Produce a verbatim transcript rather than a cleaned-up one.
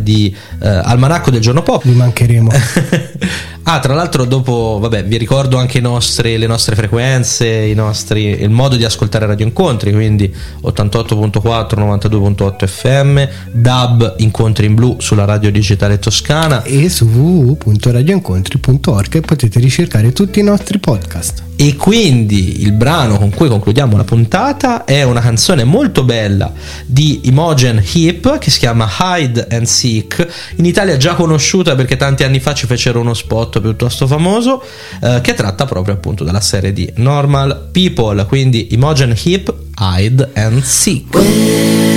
di eh, Almanacco del Giorno Pop. Vi mancheremo. Ah, tra l'altro dopo, vabbè, vi ricordo anche i nostri, le nostre frequenze, i nostri, il modo di ascoltare Radio Incontri, quindi ottantotto virgola quattro, novantadue virgola otto F M, D A B Incontri in Blu sulla radio digitale toscana e su w w w punto radio incontri punto org potete ricercare tutti i nostri podcast. E quindi il brano con cui concludiamo la puntata è una canzone molto bella di Imogen Heap che si chiama Hide and Seek, in Italia già conosciuta perché tanti anni fa ci fecero uno spot piuttosto famoso, eh, che tratta proprio appunto dalla serie di Normal People. Quindi Imogen Heap, Hide and Seek.